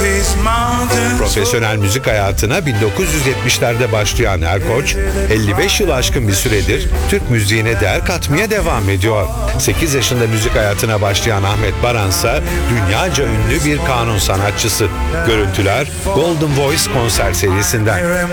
Profesyonel müzik hayatına 1970'lerde başlayan Erkoç, 55 yıl aşkın bir süredir Türk müziğine değer katmaya devam ediyor. 8 yaşında müzik hayatına başlayan Ahmet Baransa dünyaca ünlü bir kanun sanatçısı. Görüntüler Golden Voice konser serisinden.